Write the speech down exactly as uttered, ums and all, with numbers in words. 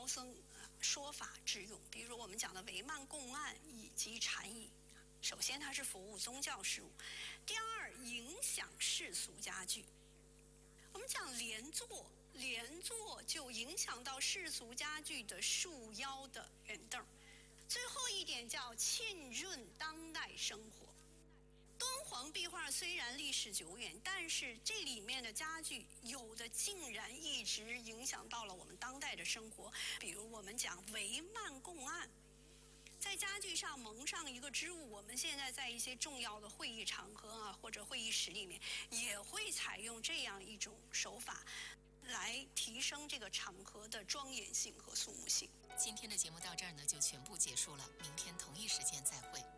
高僧说法之用，比如说我们讲的帷幔供案以及禅椅。首先，它是服务宗教事务；第二，影响世俗家具。我们讲连坐，连坐就影响到世俗家具的束腰的圆凳。最后一点叫浸润当代生活。敦煌壁画虽然历史久远，但是这里面的家具有的竟然一直影响到了我们当代的生活。比如我们讲帷幔供案，在家具上蒙上一个织物，我们现在在一些重要的会议场合啊，或者会议室里面，也会采用这样一种手法，来提升这个场合的庄严性和肃穆性。 今天的节目到这儿呢，就全部结束了。明天同一时间再会。